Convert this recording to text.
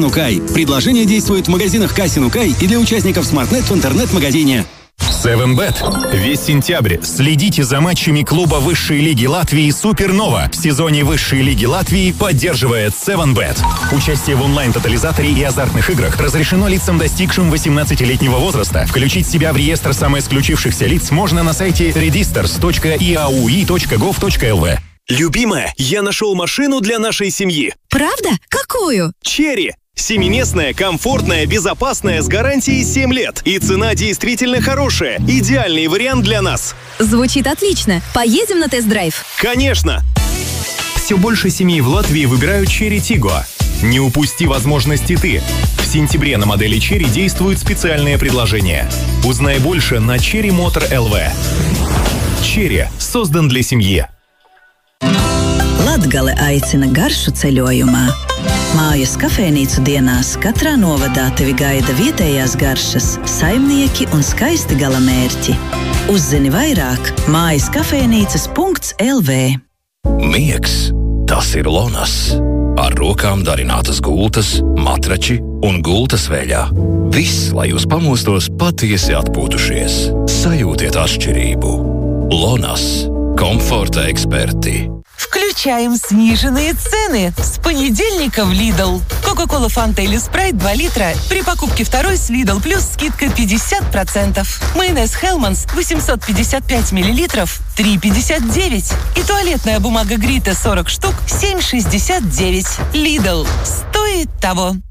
Нукай. Предложение действует в магазинах Касси Нукай и для участников SmartNet в интернет-магазине. 7bet. Весь сентябрь следите за матчами клуба высшей лиги Латвии «Супернова». В сезоне высшей лиги Латвии поддерживает 7bet. Участие в онлайн-тотализаторе и азартных играх разрешено лицам, достигшим 18-летнего возраста. Включить себя в реестр самоисключившихся лиц можно на сайте registers.iaui.gov.lv. Любимая, я нашел машину для нашей семьи. Правда? Какую? Черри. Семиместная, комфортная, безопасная, с гарантией 7 лет. И цена действительно хорошая. Идеальный вариант для нас. Звучит отлично. Поедем на тест-драйв? Конечно. Все больше семей в Латвии выбирают Cherry Tiggo. Не упусти возможности ты. В сентябре на модели Cherry действуют специальные предложения. Узнай больше на Cherry Motor LV. Cherry создан для семьи. Latgale aicina garšu ceļojumā. Mājas kafejnīcu dienās katrā novadā tevi gaida vietējās garšas, saimnieki un skaisti galamērķi. Uzzini vairāk mājaskafejnīcas.lv. Miegs, tas ir Lonas. Ar rokām darinātas gultas, matrači un gultas veļā. Viss, lai jūs pamostos patiesi atpūtušies. Sajūtiet atšķirību. Lonas. Комфорта эксперти. Включаем сниженные цены. С понедельника в Lidl. Кока-кола Фанта или Спрайт 2 литра. При покупке второй с Lidl плюс скидка 50%. Майонез Hellmann's 855 миллилитров 3,59. И туалетная бумага Грита 40 штук 7,69. Lidl. Стоит того.